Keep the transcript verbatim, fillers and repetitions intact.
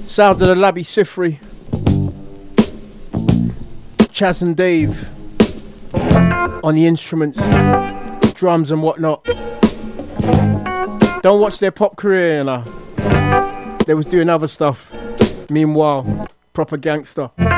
Sounds of the Labby Sifri, Chaz and Dave on the instruments, drums and whatnot. Don't watch their pop career, you know. They was doing other stuff. Meanwhile, proper gangster.